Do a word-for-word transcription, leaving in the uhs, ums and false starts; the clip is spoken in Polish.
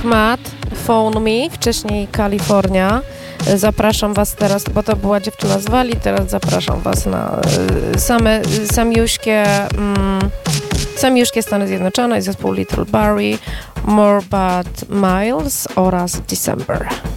Matt, Phone Me, wcześniej Kalifornia. Zapraszam was teraz, bo to była dziewczyna z Walii, teraz zapraszam was na same, samiuszkie, mm, samiuszkie Stany Zjednoczone i zespół Little Barry, More Bad Miles oraz December.